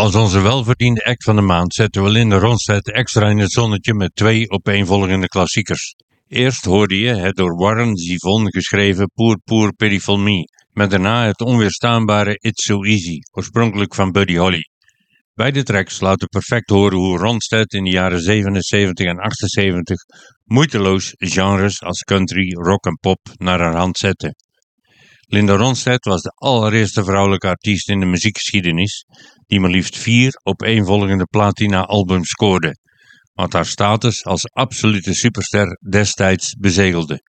Als onze welverdiende act van de maand zetten we Linda Ronstadt extra in het zonnetje met 2 opeenvolgende klassiekers. Eerst hoorde je het door Warren Zevon geschreven Pour Pour Pitiful Me, met daarna het onweerstaanbare It's So Easy, oorspronkelijk van Buddy Holly. Beide tracks laten perfect horen hoe Ronstadt in de jaren 77 en 78 moeiteloos genres als country, rock en pop naar haar hand zette. Linda Ronstadt was de allereerste vrouwelijke artiest in de muziekgeschiedenis die maar liefst 4 opeenvolgende platina-albums scoorde, wat haar status als absolute superster destijds bezegelde.